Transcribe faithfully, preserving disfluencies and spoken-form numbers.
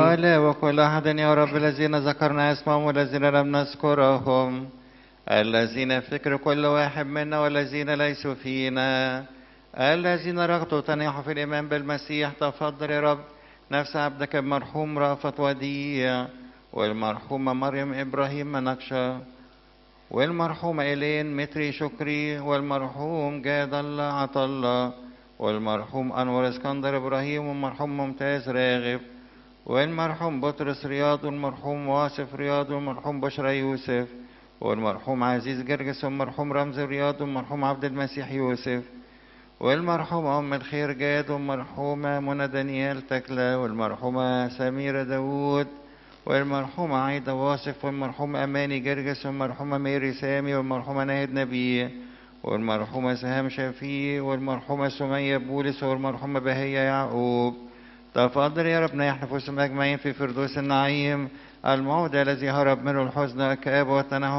ولا وكل أحد يا رب الذين ذكرنا اسمهم والذين لم نذكرهم، الذين فكر كل واحد منا والذين ليسوا فينا، الذين رغبوا تنيحوا في الإيمان بالمسيح. تفضل يا رب نفس عبدك المرحوم رأفت وديع، والمرحومة مريم إبراهيم منقشة، والمرحوم إيلين متري شكري، والمرحوم جاد الله عطلة، والمرحوم أنور اسكندر إبراهيم، والمرحوم ممتاز راغب، والمرحوم بطرس رياض، والمرحوم واصف رياض، والمرحوم بشرى يوسف، والمرحوم عزيز جرجس، والمرحوم رمز رياض، والمرحوم عبد المسيح يوسف، والمرحوم أم الخير جاد، والمرحومة منى دانيال تكلة، والمرحومة سميرة داوود، والمرحومة عايدة واصف، والمرحوم أماني جرجس، والمرحومة ميري سامي، والمرحومة ناهد نبي، والمرحومة سهام شفيق، والمرحومة سمية بولس، والمرحومة بهية يعقوب. تفضل يا رب نحن نفوسهم أجمعين في فردوس النعيم، الموضع الذي هرب منه الحزن والكآبة والتنهد